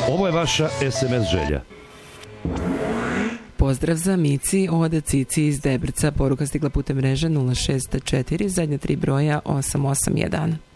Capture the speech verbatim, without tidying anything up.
Ovo je vaša es em es želja. Pozdrav za Mici od Cici iz Debrca. Poruka stigla putem mreže nula šest četiri, zadnja tri broja osam osam jedan.